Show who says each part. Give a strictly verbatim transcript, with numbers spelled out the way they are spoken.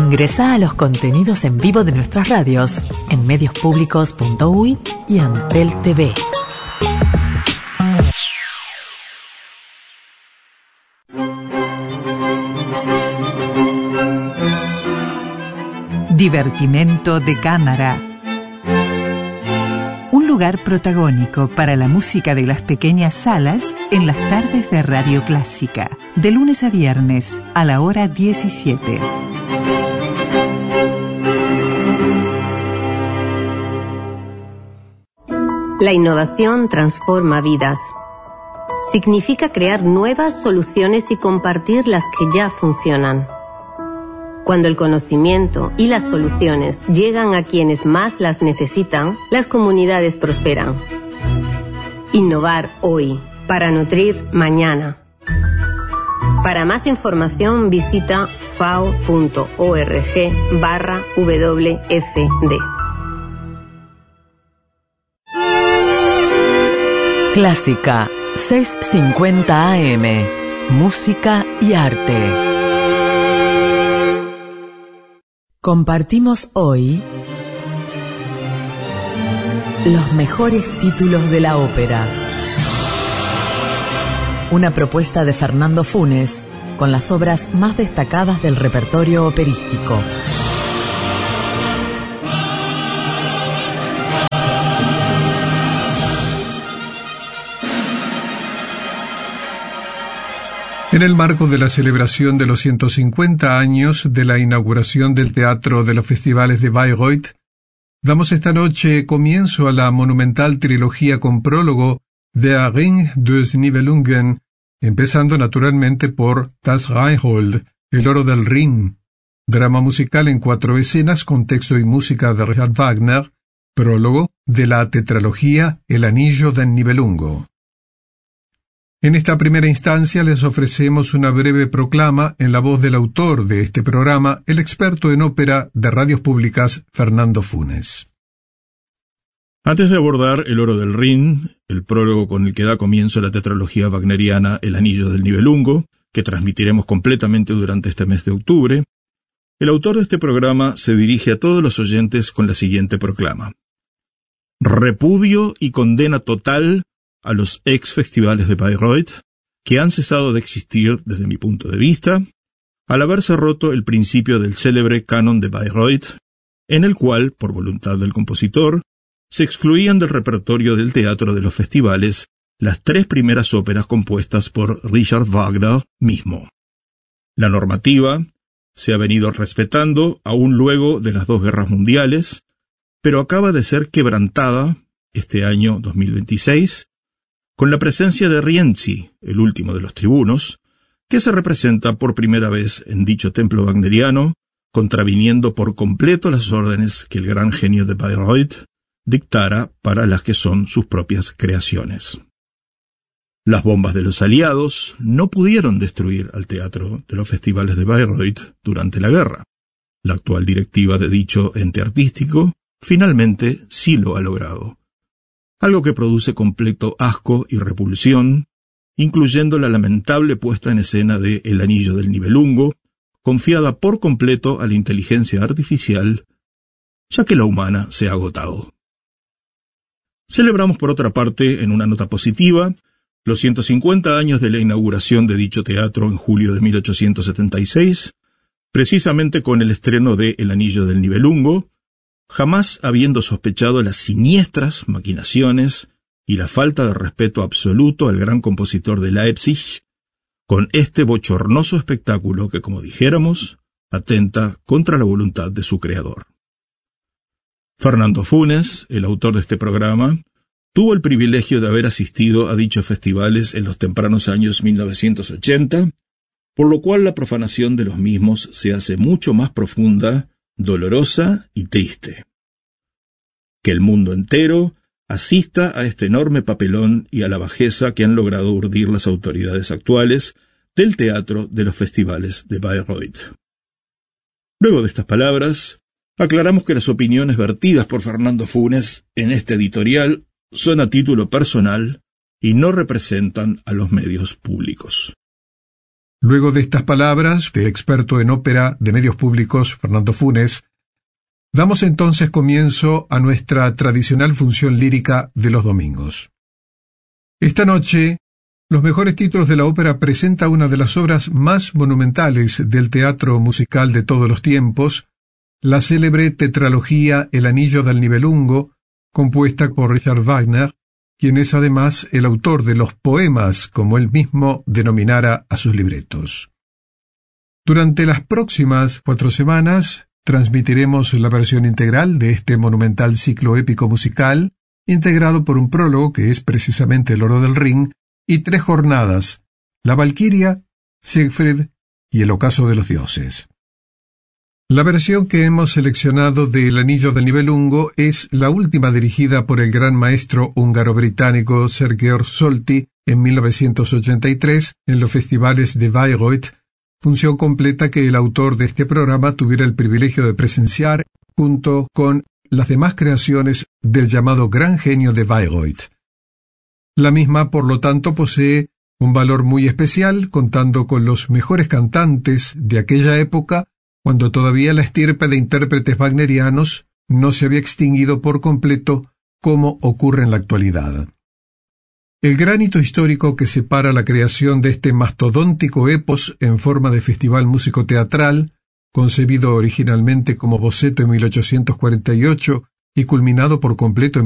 Speaker 1: Ingresá a los contenidos en vivo de nuestras radios en medios públicos punto uy y Antel T V.
Speaker 2: Divertimento de cámara. Un lugar protagónico para la música de las pequeñas salas en las tardes de Radio Clásica, de lunes a viernes a la hora diecisiete.
Speaker 3: La innovación transforma vidas. Significa crear nuevas soluciones y compartir las que ya funcionan. Cuando el conocimiento y las soluciones llegan a quienes más las necesitan, las comunidades prosperan. Innovar hoy para nutrir mañana. Para más información visita fao punto org barra W F D.
Speaker 1: Clásica seiscientos cincuenta A M. Música y arte. Compartimos hoy los mejores títulos de la ópera. Una propuesta de Fernando Funes con las obras más destacadas del repertorio operístico.
Speaker 4: En el marco de la celebración de los ciento cincuenta años de la inauguración del Teatro de los Festivales de Bayreuth, damos esta noche comienzo a la monumental trilogía con prólogo Der Ring des Nibelungen, empezando naturalmente por Das Rheingold, El Oro del Rin, drama musical en cuatro escenas con texto y música de Richard Wagner, prólogo de la tetralogía El Anillo del Nibelungo. En esta primera instancia les ofrecemos una breve proclama en la voz del autor de este programa, el experto en ópera de radios públicas, Fernando Funes.
Speaker 5: Antes de abordar El Oro del Rin, el prólogo con el que da comienzo la tetralogía wagneriana El Anillo del Nibelungo, que transmitiremos completamente durante este mes de octubre, el autor de este programa se dirige a todos los oyentes con la siguiente proclama. Repudio y condena total a los ex festivales de Bayreuth, que han cesado de existir desde mi punto de vista, al haberse roto el principio del célebre canon de Bayreuth, en el cual, por voluntad del compositor, se excluían del repertorio del teatro de los festivales las tres primeras óperas compuestas por Richard Wagner mismo. La normativa se ha venido respetando aún luego de las dos guerras mundiales, pero acaba de ser quebrantada este año dos mil veintiséis, con la presencia de Rienzi, el último de los tribunos, que se representa por primera vez en dicho templo wagneriano, contraviniendo por completo las órdenes que el gran genio de Bayreuth dictara para las que son sus propias creaciones. Las bombas de los aliados no pudieron destruir al teatro de los festivales de Bayreuth durante la guerra. La actual directiva de dicho ente artístico finalmente sí lo ha logrado, algo que produce completo asco y repulsión, incluyendo la lamentable puesta en escena de El Anillo del Nibelungo, confiada por completo a la inteligencia artificial, ya que la humana se ha agotado. Celebramos por otra parte, en una nota positiva, los ciento cincuenta años de la inauguración de dicho teatro en julio de mil ochocientos setenta y seis, precisamente con el estreno de El Anillo del Nibelungo, jamás habiendo sospechado las siniestras maquinaciones y la falta de respeto absoluto al gran compositor de Leipzig, con este bochornoso espectáculo que, como dijéramos, atenta contra la voluntad de su creador. Fernando Funes, el autor de este programa, tuvo el privilegio de haber asistido a dichos festivales en los tempranos años mil novecientos ochenta, por lo cual la profanación de los mismos se hace mucho más profunda, dolorosa y triste. Que el mundo entero asista a este enorme papelón y a la bajeza que han logrado urdir las autoridades actuales del teatro de los festivales de Bayreuth. Luego de estas palabras, aclaramos que las opiniones vertidas por Fernando Funes en este editorial son a título personal y no representan a los medios públicos.
Speaker 4: Luego de estas palabras del experto en ópera de medios públicos, Fernando Funes, damos entonces comienzo a nuestra tradicional función lírica de los domingos. Esta noche, los mejores títulos de la ópera presenta una de las obras más monumentales del teatro musical de todos los tiempos, la célebre tetralogía El Anillo del Nibelungo, compuesta por Richard Wagner, quien es además el autor de los poemas, como él mismo denominara a sus libretos. Durante las próximas cuatro semanas transmitiremos la versión integral de este monumental ciclo épico musical, integrado por un prólogo que es precisamente el Oro del Rin, y tres jornadas, la Valquiria, Siegfried y el Ocaso de los Dioses. La versión que hemos seleccionado de El Anillo del Nibelungo es la última dirigida por el gran maestro húngaro-británico Sergeor Solti en mil novecientos ochenta y tres en los festivales de Bayreuth, función completa que el autor de este programa tuviera el privilegio de presenciar junto con las demás creaciones del llamado Gran Genio de Bayreuth. La misma, por lo tanto, posee un valor muy especial, contando con los mejores cantantes de aquella época, cuando todavía la estirpe de intérpretes wagnerianos no se había extinguido por completo, como ocurre en la actualidad. El gran hito histórico que separa la creación de este mastodóntico epos en forma de festival músico-teatral, concebido originalmente como boceto en mil ochocientos cuarenta y ocho y culminado por completo en